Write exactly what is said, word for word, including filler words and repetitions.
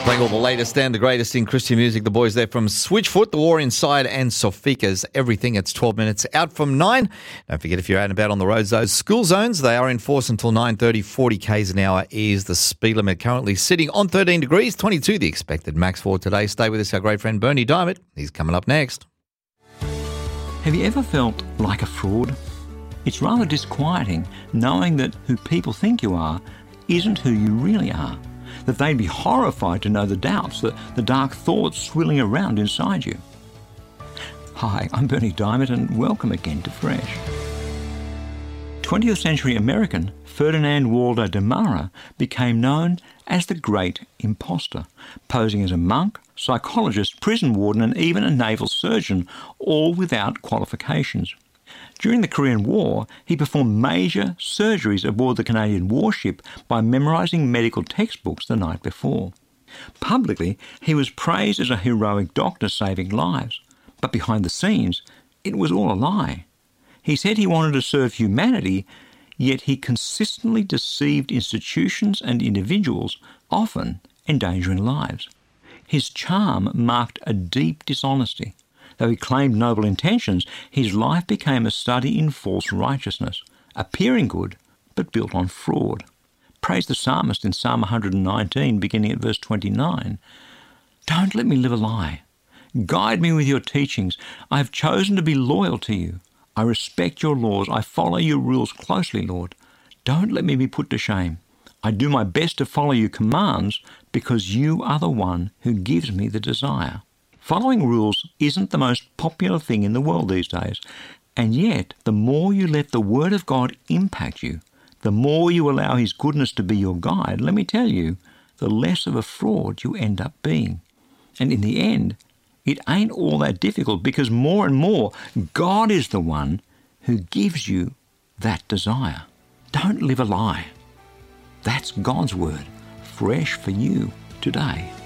Playing all the latest and the greatest in Christian music. The boys there from Switchfoot, The War Inside, and Sofika's Everything. It's twelve minutes out from nine. Don't forget, if you're out and about on the roads, those school zones, they are in force until nine thirty. forty kays an hour is the speed limit. Currently sitting on thirteen degrees, twenty-two the expected max for today. Stay with us, our great friend Bernie Diamond. He's coming up next. Have you ever felt like a fraud? It's rather disquieting knowing that who people think you are isn't who you really are. That they'd be horrified to know the doubts, the, the dark thoughts swirling around inside you. Hi, I'm Bernie Diamond and welcome again to Fresh. twentieth century American Ferdinand Waldo de Mara became known as the Great Imposter, posing as a monk, psychologist, prison warden and even a naval surgeon, all without qualifications. During the Korean War, he performed major surgeries aboard the Canadian warship by memorising medical textbooks the night before. Publicly, he was praised as a heroic doctor saving lives, but behind the scenes, it was all a lie. He said he wanted to serve humanity, yet he consistently deceived institutions and individuals, often endangering lives. His charm marked a deep dishonesty. Though he claimed noble intentions, his life became a study in false righteousness, appearing good, but built on fraud. Praise the psalmist in Psalm one hundred nineteen, beginning at verse twenty-nine. Don't let me live a lie. Guide me with your teachings. I have chosen to be loyal to you. I respect your laws. I follow your rules closely, Lord. Don't let me be put to shame. I do my best to follow your commands because you are the one who gives me the desire. Following rules isn't the most popular thing in the world these days, and yet the more you let the Word of God impact you, the more you allow His goodness to be your guide, let me tell you, the less of a fraud you end up being. And in the end, it ain't all that difficult because more and more, God is the one who gives you that desire. Don't live a lie. That's God's Word, fresh for you today.